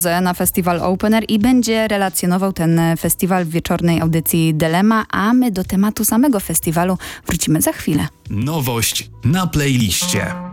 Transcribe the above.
na festiwal Open Air i będzie relacjonował ten festiwal w wieczornej audycji Dylema, a my do tematu samego festiwalu wrócimy za chwilę. Nowość na playliście.